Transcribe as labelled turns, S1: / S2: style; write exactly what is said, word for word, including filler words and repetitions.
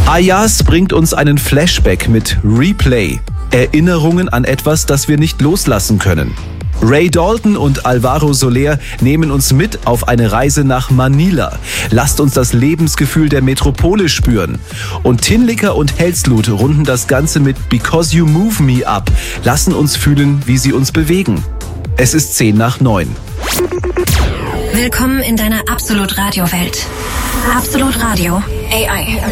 S1: Ayaz bringt uns einen Flashback mit Replay. Erinnerungen an etwas, das wir nicht loslassen können. Ray Dalton und Alvaro Soler nehmen uns mit auf eine Reise nach Manila. Lasst uns das Lebensgefühl der Metropole spüren. Und Tinlicker und Helsluth runden das Ganze mit Because You Move Me ab. Lassen uns fühlen, wie sie uns bewegen. Es ist zehn nach neun.
S2: Willkommen in deiner Absolut Radio Welt. Absolut Radio A I.